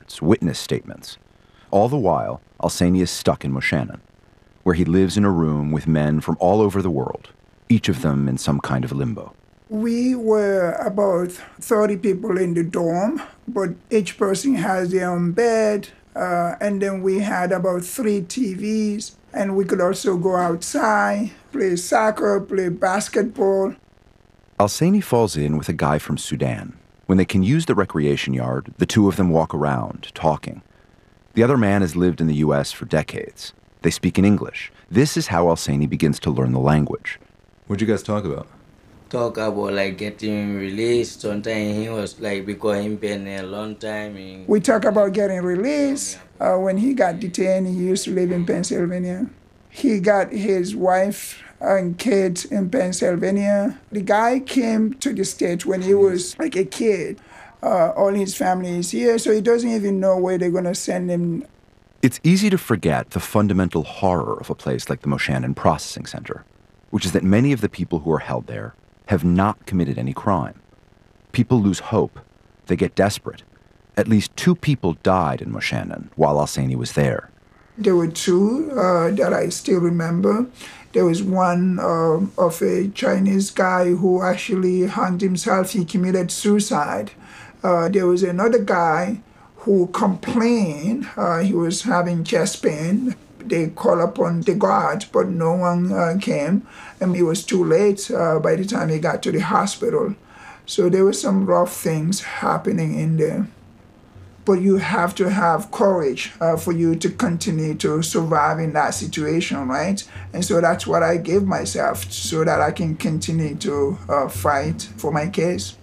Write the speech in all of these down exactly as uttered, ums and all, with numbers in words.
records, witness statements. All the while, Al-Saini is stuck in Moshannon, where he lives in a room with men from all over the world, each of them in some kind of limbo. We were about thirty people in the dorm, but each person has their own bed, uh, and then we had about three T Vs, and we could also go outside, play soccer, play basketball. Al-Saini falls in with a guy from Sudan. When they can use the recreation yard, the two of them walk around, talking. The other man has lived in the U S for decades. They speak in English. This is how Al-Saini begins to learn the language. What'd you guys talk about? Talk about like getting released. Sometimes he was like, because he been a long time. He... We talk about getting released. Uh, when he got detained, he used to live in Pennsylvania. He got his wife and kids in Pennsylvania. The guy came to the States when he was like a kid. Uh, all his family is here, so he doesn't even know where they're going to send him. It's easy to forget the fundamental horror of a place like the Moshannon Processing Center, which is that many of the people who are held there have not committed any crime. People lose hope. They get desperate. At least two people died in Moshannon while Al-Saini was there. There were two uh, that I still remember. There was one uh, of a Chinese guy who actually hung himself. He committed suicide. Uh, there was another guy who complained. Uh, he was having chest pain. They called upon the guards, but no one uh, came. And it was too late uh, by the time he got to the hospital. So there were some rough things happening in there. But you have to have courage uh, for you to continue to survive in that situation, right? And so that's what I gave myself so that I can continue to uh, fight for my case.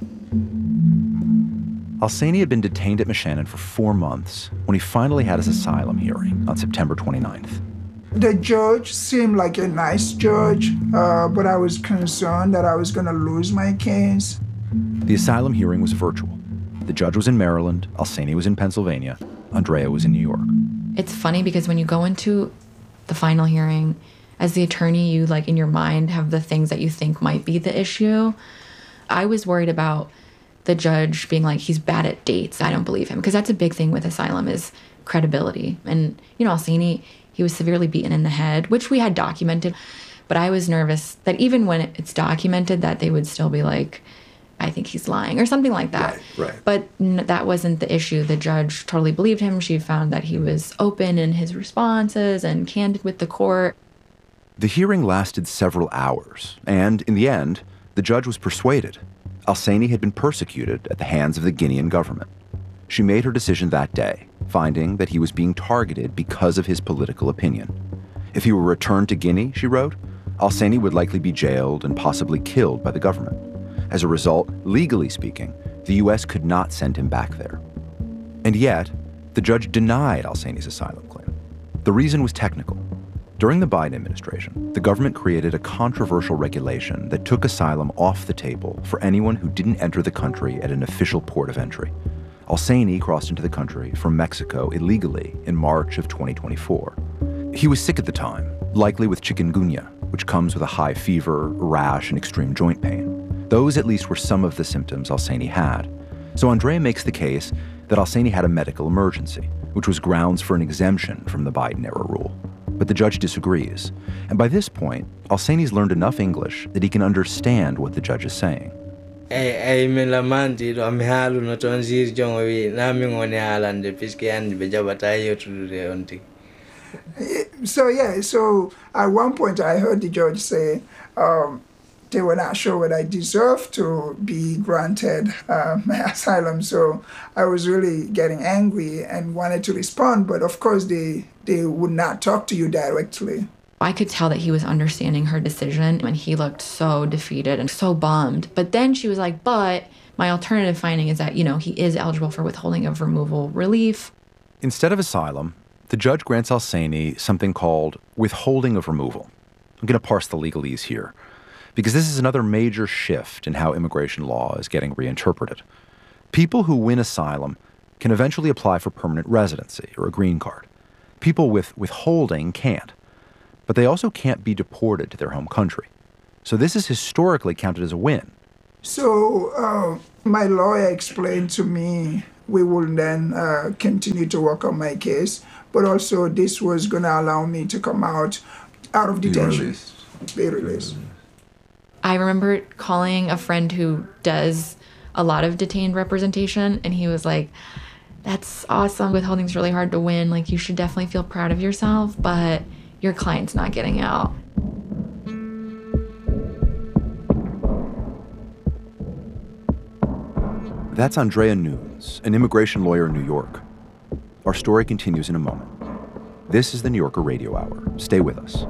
Al-Saini had been detained at Moshannon for four months when he finally had his asylum hearing on September twenty-ninth. The judge seemed like a nice judge, uh, but I was concerned that I was going to lose my case. The asylum hearing was virtual. The judge was in Maryland, Al-Saini was in Pennsylvania, Andrea was in New York. It's funny because when you go into the final hearing, as the attorney, you like in your mind have the things that you think might be the issue. I was worried about the judge being like, he's bad at dates. I don't believe him. Because that's a big thing with asylum is credibility. And, you know, Al-Saini, he was severely beaten in the head, which we had documented. But I was nervous that even when it's documented that they would still be like, I think he's lying or something like that. Right, right. But n- that wasn't the issue. The judge totally believed him. She found that he was open in his responses and candid with the court. The hearing lasted several hours. And in the end, the judge was persuaded. Al-Saini had been persecuted at the hands of the Guinean government. She made her decision that day, finding that he was being targeted because of his political opinion. If he were returned to Guinea, she wrote, Al-Saini would likely be jailed and possibly killed by the government. As a result, legally speaking, the U S could not send him back there. And yet, the judge denied Al-Saini's asylum claim. The reason was technical. During the Biden administration, the government created a controversial regulation that took asylum off the table for anyone who didn't enter the country at an official port of entry. Al-Saini crossed into the country from Mexico illegally in March of twenty twenty-four. He was sick at the time, likely with chikungunya, which comes with a high fever, rash, and extreme joint pain. Those at least were some of the symptoms Al-Saini had. So Andrea makes the case that Al-Saini had a medical emergency, which was grounds for an exemption from the Biden-era rule. But the judge disagrees. And by this point, Al-Saini's learned enough English that he can understand what the judge is saying. So yeah, so at one point I heard the judge say, um, they were not sure whether I deserved to be granted uh, my asylum. So I was really getting angry and wanted to respond. But of course, they, they would not talk to you directly. I could tell that he was understanding her decision and he looked so defeated and so bummed. But then she was like, but my alternative finding is that, you know, he is eligible for withholding of removal relief. Instead of asylum, the judge grants Al-Saini something called withholding of removal. I'm going to parse the legalese here, because this is another major shift in how immigration law is getting reinterpreted. People who win asylum can eventually apply for permanent residency or a green card. People with withholding can't. But they also can't be deported to their home country. So this is historically counted as a win. So uh, my lawyer explained to me we will then uh, continue to work on my case. But also, this was going to allow me to come out out of detention, be released. I remember calling a friend who does a lot of detained representation, and he was like, that's awesome. Withholding's really hard to win. Like, you should definitely feel proud of yourself, but your client's not getting out. That's Andrea Nunes, an immigration lawyer in New York. Our story continues in a moment. This is the New Yorker Radio Hour. Stay with us.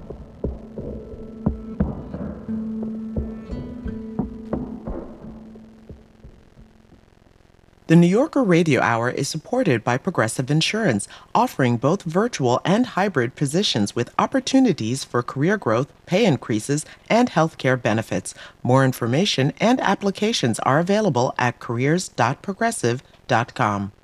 The New Yorker Radio Hour is supported by Progressive Insurance, offering both virtual and hybrid positions with opportunities for career growth, pay increases, and health care benefits. More information and applications are available at careers dot progressive dot com.